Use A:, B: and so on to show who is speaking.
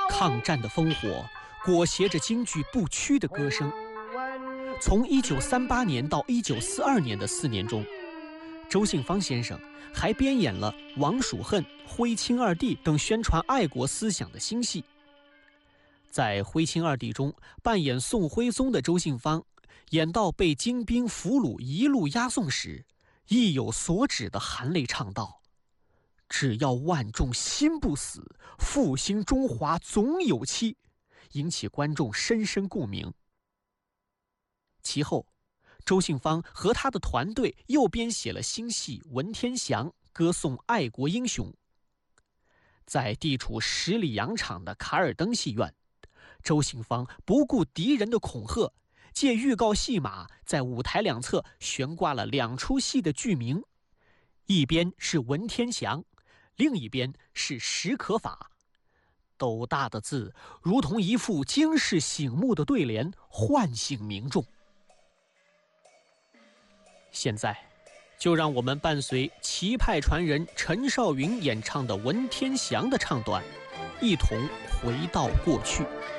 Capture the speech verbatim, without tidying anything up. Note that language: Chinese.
A: 抗战的烽火裹挟着京剧不屈的歌声。从一九三八年到一九四二年的四年中，周信芳先生还编演了王蜀恨、徽钦二帝等宣传爱国思想的新戏。在徽钦二帝中扮演宋徽宗的周信芳，演到被金兵俘虏一路押送时，意有所指的含泪唱道：“只要万众心不死，复兴中华总有期”，引起观众深深共鸣。其后，周信芳和他的团队又编写了新戏《文天祥》，歌颂爱国英雄。在地处十里洋场的卡尔登戏院，周信芳不顾敌人的恐吓，借预告戏码在舞台两侧悬挂了两出戏的剧名，一边是文天祥，另一边是史可法。斗大的字如同一副惊世醒目的对联，唤醒民众。现在就让我们伴随齐派传人陈少云演唱的《文天祥》的唱段，一同回到过去。